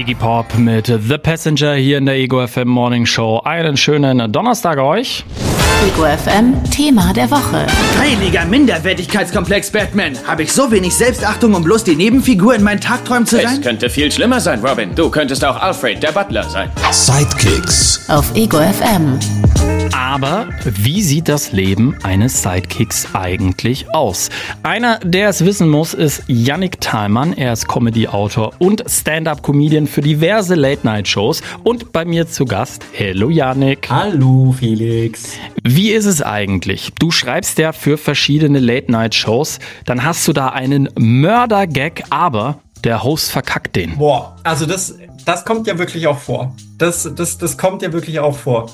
Iggy Pop mit The Passenger hier in der Ego FM Morning Show. Einen schönen Donnerstag euch. Ego FM Thema der Woche. Heiliger Minderwertigkeitskomplex, Batman. Habe ich so wenig Selbstachtung, um bloß die Nebenfigur in meinen Tagträumen zu sein? Es könnte viel schlimmer sein, Robin. Du könntest auch Alfred, der Butler, sein. Sidekicks. Auf Ego FM. Aber wie sieht das Leben eines Sidekicks eigentlich aus? Einer, der es wissen muss, ist Yannick Thalmann. Er ist Comedy-Autor und Stand-Up-Comedian für diverse Late-Night-Shows. Und bei mir zu Gast, hello Yannick. Hallo Felix. Wie ist es eigentlich? Du schreibst ja für verschiedene Late-Night-Shows. Dann hast du da einen Mörder-Gag, aber der Host verkackt den. Boah, also das kommt ja wirklich auch vor. Das kommt ja wirklich auch vor.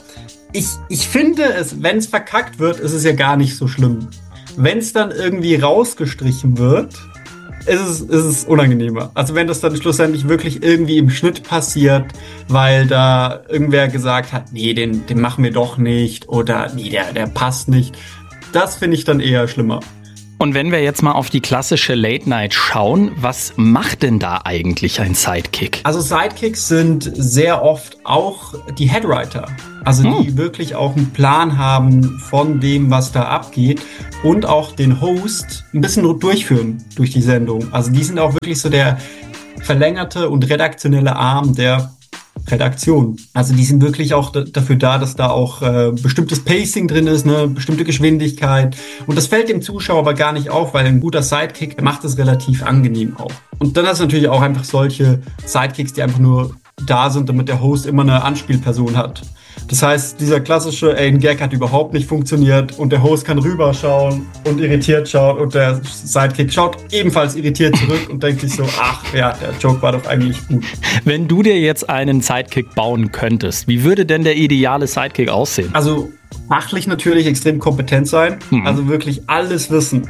Ich finde es, wenn es verkackt wird, ist es ja gar nicht so schlimm. Wenn es dann irgendwie rausgestrichen wird, ist es unangenehmer. Also wenn das dann schlussendlich wirklich irgendwie im Schnitt passiert, weil da irgendwer gesagt hat, nee, den machen wir doch nicht oder nee, der passt nicht. Das finde ich dann eher schlimmer. Und wenn wir jetzt mal auf die klassische Late Night schauen, was macht denn da eigentlich ein Sidekick? Also Sidekicks sind sehr oft auch die Headwriter. Also die wirklich auch einen Plan haben von dem, was da abgeht und auch den Host ein bisschen durchführen durch die Sendung. Also die sind auch wirklich so der verlängerte und redaktionelle Arm der Redaktion. Also die sind wirklich auch dafür da, dass da auch bestimmtes Pacing drin ist, eine bestimmte Geschwindigkeit. Und das fällt dem Zuschauer aber gar nicht auf, weil ein guter Sidekick macht es relativ angenehm auch. Und dann hast du natürlich auch einfach solche Sidekicks, die einfach nur da sind, damit der Host immer eine Anspielperson hat. Das heißt, dieser klassische, ein Gag hat überhaupt nicht funktioniert und der Host kann rüberschauen und irritiert schauen und der Sidekick schaut ebenfalls irritiert zurück und denkt sich so, ach ja, der Joke war doch eigentlich gut. Wenn du dir jetzt einen Sidekick bauen könntest, wie würde denn der ideale Sidekick aussehen? Also fachlich natürlich extrem kompetent sein, also wirklich alles wissen,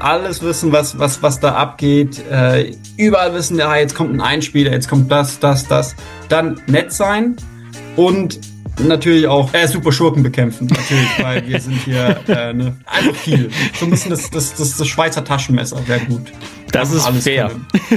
was da abgeht, überall wissen, ja, jetzt kommt ein Einspieler, jetzt kommt das, dann nett sein und natürlich auch super Schurken bekämpfen, natürlich, weil wir sind hier einfach viel. So ein bisschen das Schweizer Taschenmesser wäre gut. Das ist fair.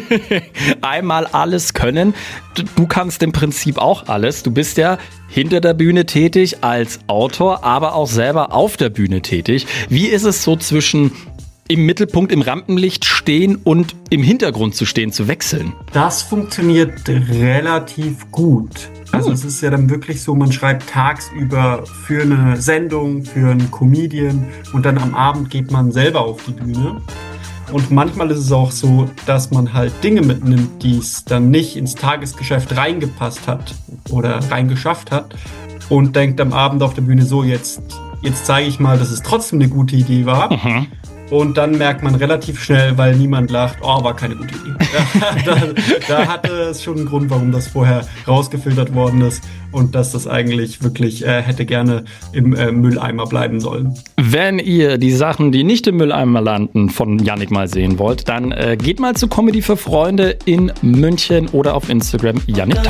Einmal alles können. Du kannst im Prinzip auch alles. Du bist ja hinter der Bühne tätig als Autor, aber auch selber auf der Bühne tätig. Wie ist es so zwischen im Mittelpunkt, im Rampenlicht stehen und im Hintergrund zu stehen, zu wechseln? Das funktioniert relativ gut. Also es ist ja dann wirklich so, man schreibt tagsüber für eine Sendung, für einen Comedian und dann am Abend geht man selber auf die Bühne. Und manchmal ist es auch so, dass man halt Dinge mitnimmt, die es dann nicht ins Tagesgeschäft reingepasst hat oder reingeschafft hat und denkt am Abend auf der Bühne so, jetzt zeige ich mal, dass es trotzdem eine gute Idee war. Und dann merkt man relativ schnell, weil niemand lacht, oh, war keine gute Idee. Da hatte es schon einen Grund, warum das vorher rausgefiltert worden ist und dass das eigentlich wirklich hätte gerne im Mülleimer bleiben sollen. Wenn ihr die Sachen, die nicht im Mülleimer landen, von Yannick mal sehen wollt, dann geht mal zu Comedy für Freunde in München oder auf Instagram Yannick